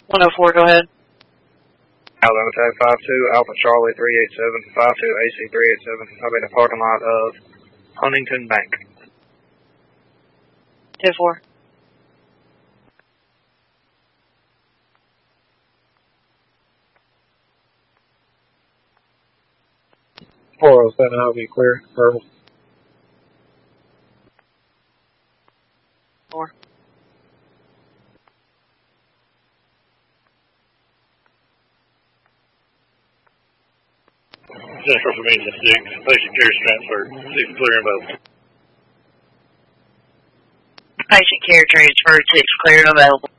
104, go ahead. Alabama Tag 52, Alpha Charlie 387, 52 AC 387. I'm in the parking lot of Huntington Bank. 2-4. I'll be clear. Verbal. 4. Central for me is 6. Patient care is transferred. 6 clear and available. Patient care transferred, 6 clear and available.